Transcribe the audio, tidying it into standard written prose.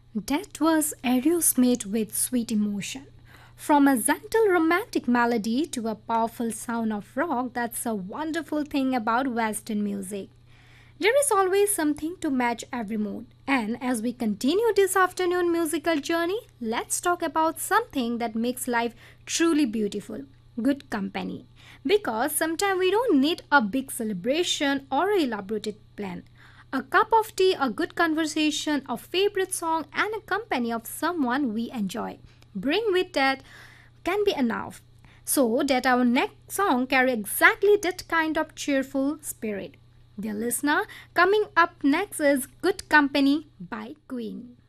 That was Aerosmith with Sweet Emotion. From a gentle romantic melody to a powerful sound of rock, that's a wonderful thing about Western music. There is always something to match every mood. And as we continue this afternoon musical journey, let's talk about something that makes life truly beautiful: good company. Because sometimes we don't need a big celebration or a elaborated plan. A cup of tea, a good conversation, a favorite song, and a company of someone we enjoy. Bring with that can be enough. So that our next song carry exactly that kind of cheerful spirit. Dear listener, coming up next is Good Company by Queen.